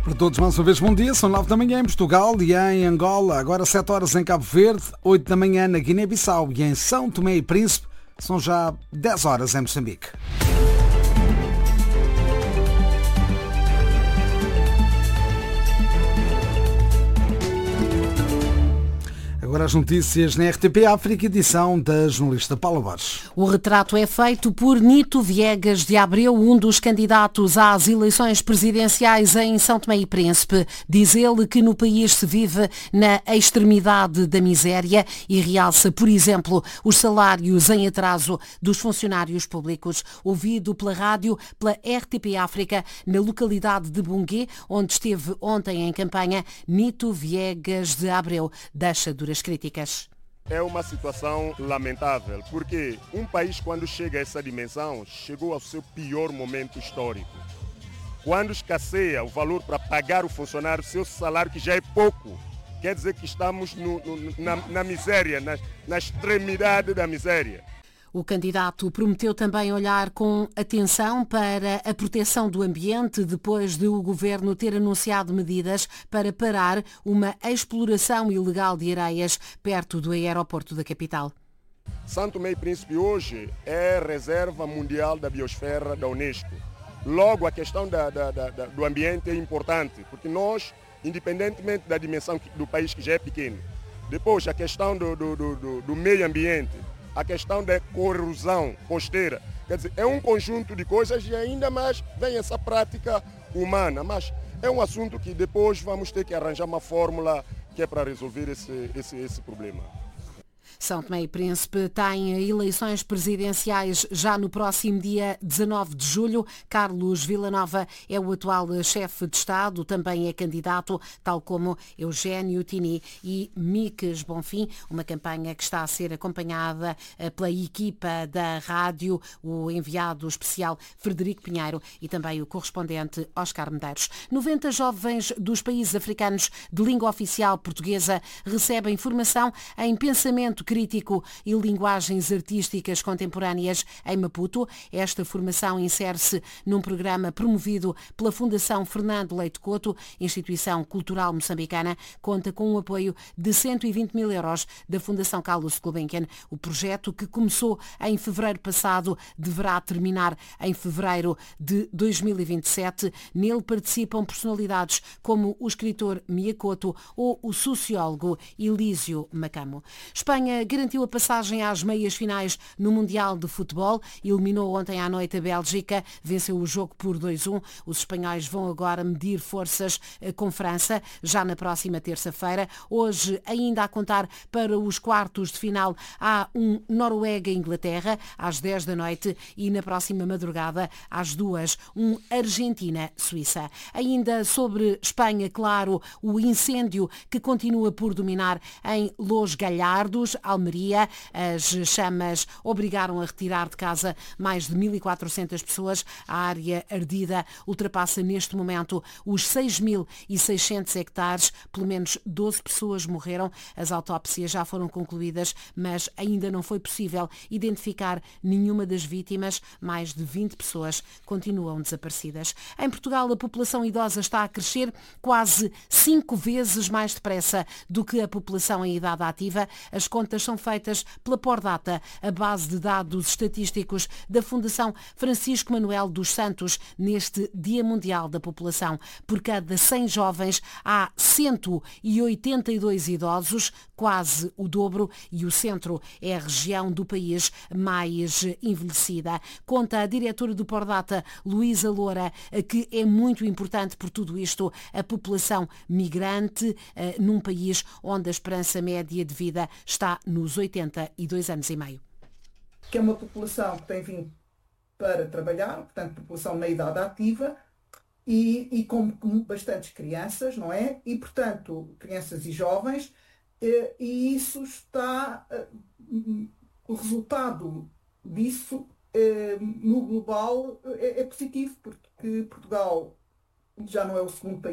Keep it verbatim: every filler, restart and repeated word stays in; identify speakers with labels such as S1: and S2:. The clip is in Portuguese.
S1: Para todos, mais uma vez, bom dia. São nove da manhã em Portugal e em Angola. Agora sete horas em Cabo Verde, oito da manhã na Guiné-Bissau e em São Tomé e Príncipe. São já dez horas em Moçambique. Agora as notícias na R T P África, edição da jornalista Paula Borges.
S2: O retrato é feito por Nito Viegas de Abreu, um dos candidatos às eleições presidenciais em São Tomé e Príncipe. Diz ele que no país se vive na extremidade da miséria e realça, por exemplo, os salários em atraso dos funcionários públicos. Ouvido pela rádio, pela R T P África, na localidade de Bungué, onde esteve ontem em campanha, Nito Viegas de Abreu deixa duras críticas.
S3: É uma situação lamentável, porque um país, quando chega a essa dimensão, chegou ao seu pior momento histórico. Quando escasseia o valor para pagar o funcionário, seu salário, que já é pouco, quer dizer que estamos no, no, na, na miséria, na, na extremidade da miséria.
S2: O candidato prometeu também olhar com atenção para a proteção do ambiente depois de o governo ter anunciado medidas para parar uma exploração ilegal de areias perto do aeroporto da capital.
S3: São Tomé e Príncipe hoje é reserva mundial da biosfera da Unesco. Logo, a questão da, da, da, do ambiente é importante, porque nós, independentemente da dimensão do país, que já é pequeno, depois a questão do, do, do, do meio ambiente, a questão da corrosão costeira. Quer dizer, é um conjunto de coisas e ainda mais vem essa prática humana. Mas é um assunto que depois vamos ter que arranjar uma fórmula que é para resolver esse, esse, esse problema.
S2: São Tomé e Príncipe tem eleições presidenciais já no próximo dia dezanove de julho. Carlos Villanova é o atual chefe de Estado, também é candidato, tal como Eugénio Tini e Miques Bonfim, uma campanha que está a ser acompanhada pela equipa da rádio, o enviado especial Frederico Pinheiro e também o correspondente Oscar Medeiros. noventa jovens dos países africanos de língua oficial portuguesa recebem formação em pensamento crítico e linguagens artísticas contemporâneas em Maputo. Esta formação insere-se num programa promovido pela Fundação Fernando Leite Couto, instituição cultural moçambicana, conta com o apoio de cento e vinte mil euros da Fundação Carlos Gulbenkian. O projeto, que começou em fevereiro passado, deverá terminar em fevereiro de dois mil e vinte e sete. Nele participam personalidades como o escritor Mia Couto ou o sociólogo Elísio Macamo. Espanha garantiu a passagem às meias finais no Mundial de Futebol, eliminou ontem à noite a Bélgica, venceu o jogo por dois a um. Os espanhóis vão agora medir forças com França, já na próxima terça-feira. Hoje, ainda a contar para os quartos de final, há um Noruega-Inglaterra às dez da noite e na próxima madrugada, às duas, um Argentina-Suíça. Ainda sobre Espanha, claro, o incêndio que continua por dominar em Los Gallardos, Almeria. As chamas obrigaram a retirar de casa mais de mil e quatrocentas pessoas. A área ardida ultrapassa neste momento os seis mil e seiscentos hectares. Pelo menos doze pessoas morreram. As autópsias já foram concluídas, mas ainda não foi possível identificar nenhuma das vítimas. Mais de vinte pessoas continuam desaparecidas. Em Portugal, a população idosa está a crescer quase cinco vezes mais depressa do que a população em idade ativa. As contas são feitas pela Pordata, a base de dados estatísticos da Fundação Francisco Manuel dos Santos, neste Dia Mundial da População. Por cada cem jovens há cento e oitenta e dois idosos, quase o dobro, e o centro é a região do país mais envelhecida. Conta a diretora do Pordata, Luísa Loura, que é muito importante por tudo isto a população migrante num país onde a esperança média de vida está nos oitenta e dois anos e meio.
S4: Que é uma população que tem vindo para trabalhar, portanto, população na idade ativa e, e com, com bastantes crianças, não é? E, portanto, crianças e jovens, e isso está, o resultado disso no global é positivo, porque Portugal já não é o segundo país